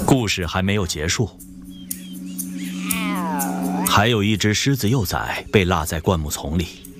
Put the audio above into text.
故事还没有结束，还有一只狮子幼崽被落在灌木丛里。